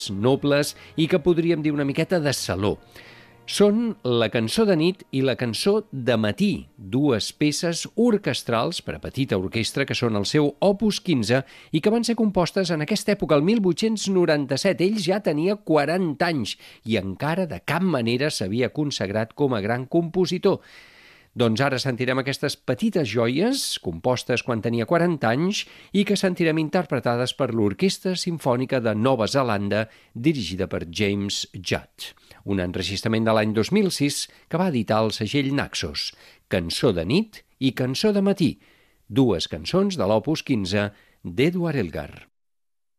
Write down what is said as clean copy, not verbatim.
nobles i que podríem dir una miqueta de saló. Són la cançó de nit i la cançó de matí, dues peces orquestrals per a petita orquestra que són el seu opus 15 i que van ser compostes en aquesta època, el 1897. Ell ja tenia 40 anys i encara de cap manera s'havia consagrat com a gran compositor. Doncs ara sentirem aquestes petites joies, compostes quan tenia 40 anys i que sentirem interpretades per l'Orquestra Simfònica de Nova Zelanda, dirigida per James Judd. Un enregistrament de l'any 2006 que va editar el segell Naxos. Cançó de nit i cançó de matí, dues cançons de l'Opus 15 d'Edward Elgar.